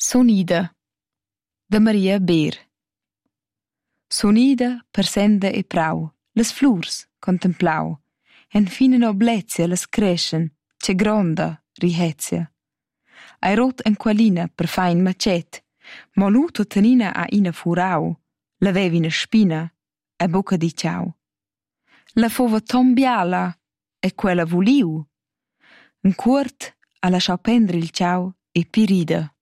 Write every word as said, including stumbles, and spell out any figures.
Sonida da Maria Beer. Sonida per senda e prau, las flurs contemplau, en fina noblezia las creschen, che gronda rihezia. Ai rot en qualina per fa in macet, mo lu tuttenina a ina furau, la vevi ina spina, e bocca di ciao. La fova tombiala, e quella vuliu. Un cuort ha lasciau prender il ciao e pirida.